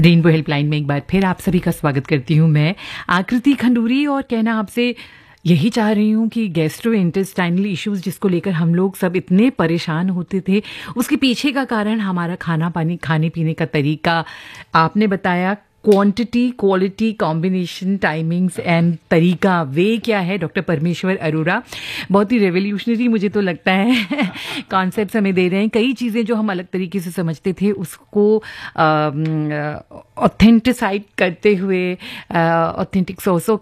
Rainbow helpline में एक बार फिर आप सभी का स्वागत करती हूँ मैं आकृति खंडूरी। और कहना आपसे यही चाह रही हूँ कि गैस्ट्रो इंटेस्टाइनल इश्यूज जिसको लेकर हम लोग सब इतने परेशान होते थे, उसके पीछे का कारण हमारा खाना पानी, खाने पीने का तरीका। आपने बताया quantity quality combination timings and तरीका, वे क्या है डॉक्टर परमेश्वर अरोड़ा। बहुत ही रेवोल्यूशनरी मुझे तो लगता है कॉन्सेप्ट्स हमें दे रहे हैं। कई चीज़ें जो हम अलग तरीके से समझते थे उसको ऑथेंटिसाइड करते हुए, ऑथेंटिक सोर्सों